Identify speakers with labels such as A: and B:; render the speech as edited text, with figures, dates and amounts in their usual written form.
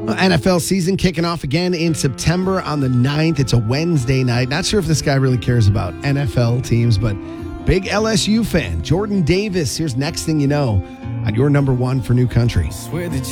A: NFL season kicking off again in September on the 9th. It's a Wednesday night. Not sure if this guy really cares about NFL teams, but big LSU fan. Jordan Davis. Here's Next Thing You Know on your number one for New Country.